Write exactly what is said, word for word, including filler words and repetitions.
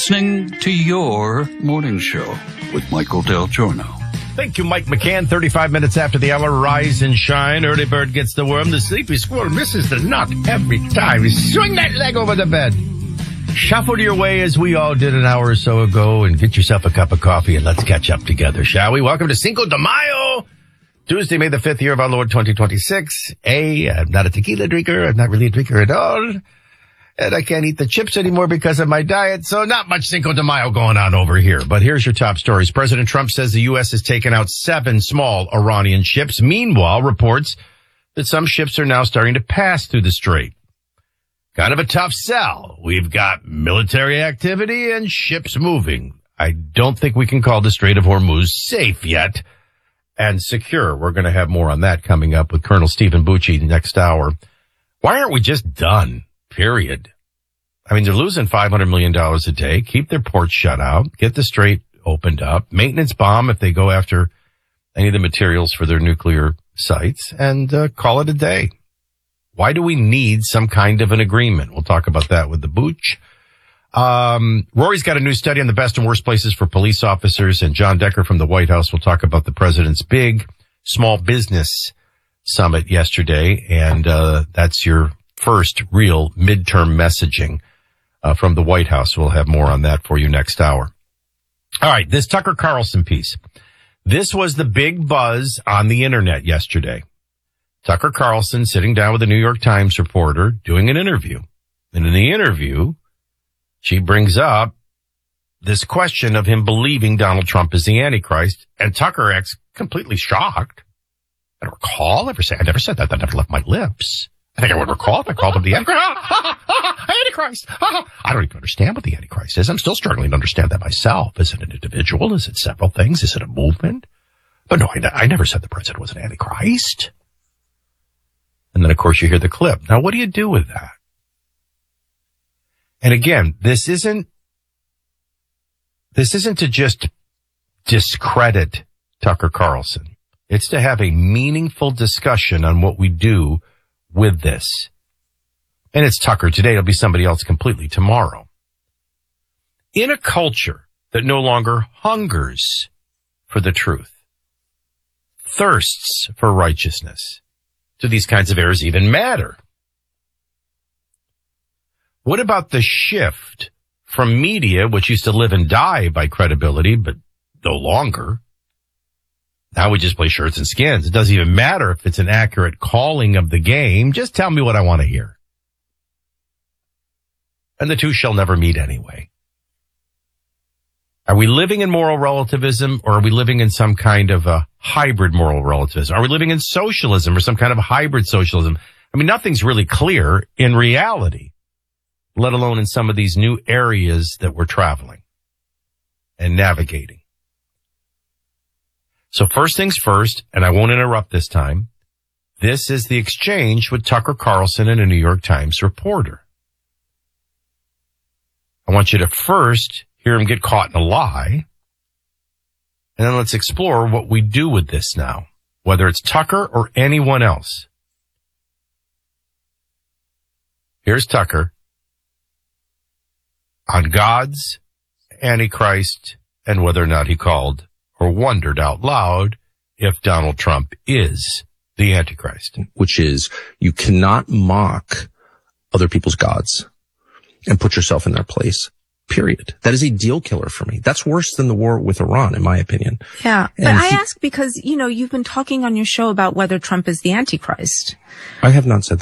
Listening to your morning show with Michael Del Giorno. Thank you, Mike McCann. thirty-five minutes after the hour, rise and shine. Early bird gets the worm. The sleepy squirrel misses the nut every time. Swing that leg over the bed. Shuffle your way as we all did an hour or so ago and get yourself a cup of coffee and let's catch up together, shall we? Welcome to Cinco de Mayo. Tuesday, May the fifth year of our Lord twenty twenty-six. A, I'm not a tequila drinker. I'm not really a drinker at all. And I can't eat the chips anymore because of my diet, so not much Cinco de Mayo going on over here. But here's your top stories. President Trump says the U S has taken out seven small Iranian ships. Meanwhile, reports that some ships are now starting to pass through the strait. Kind of a tough sell. We've got military activity and ships moving. I don't think we can call the Strait of Hormuz safe yet and secure. We're going to have more on that coming up with Colonel Stephen Bucci next hour. Why aren't we just done? Period. I mean, they're losing five hundred million dollars a day. Keep their ports shut out. Get the strait opened up. Maintenance bomb if they go after any of the materials for their nuclear sites and uh, call it a day. Why do we need some kind of an agreement? We'll talk about that with the Booch. Um, Rory's got a new study on the best and worst places for police officers, and John Decker from the White House will talk about the president's big small business summit yesterday, and uh that's your first real midterm messaging uh, from the White House. We'll have more on that for you next hour. All right, this Tucker Carlson piece. This was the big buzz on the internet yesterday. Tucker Carlson sitting down with a New York Times reporter doing an interview. And in the interview, she brings up this question of him believing Donald Trump is the Antichrist. And Tucker acts completely shocked. I don't recall ever saying, I never said that. That never left my lips. I think I would recall if I called him the Antichrist. Antichrist. I don't even understand what the Antichrist is. I'm still struggling to understand that myself. Is it an individual? Is it several things? Is it a movement? But no, I, I never said the president was an Antichrist. And then, of course, you hear the clip. Now, what do you do with that? And again, this isn't, this isn't to just discredit Tucker Carlson. It's to have a meaningful discussion on what we do with this. And it's Tucker today. It'll be somebody else completely tomorrow. In a culture that no longer hungers for the truth, thirsts for righteousness, do these kinds of errors even matter? What about the shift from media, which used to live and die by credibility, but no longer? Now we just play shirts and skins. It doesn't even matter if it's an accurate calling of the game. Just tell me what I want to hear. And the two shall never meet anyway. Are we living in moral relativism, or are we living in some kind of a hybrid moral relativism? Are we living in socialism or some kind of hybrid socialism? I mean, nothing's really clear in reality, let alone in some of these new areas that we're traveling and navigating. So first things first, and I won't interrupt this time, this is the exchange with Tucker Carlson and a New York Times reporter. I want you to first hear him get caught in a lie, and then let's explore what we do with this now, whether it's Tucker or anyone else. Here's Tucker on God's Antichrist and whether or not he called or wondered out loud if Donald Trump is the Antichrist. Which is, you cannot mock other people's gods and put yourself in their place. Period. That is a deal killer for me. That's worse than the war with Iran, in my opinion. Yeah. But and I he, ask because, you know, you've been talking on your show about whether Trump is the Antichrist. I have not said that.